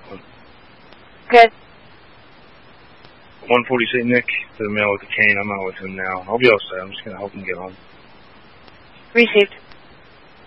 Good. 146 Nick to the mail with the cane. I'm out with him now. I'll be all set. I'm just going to help him get home. Received.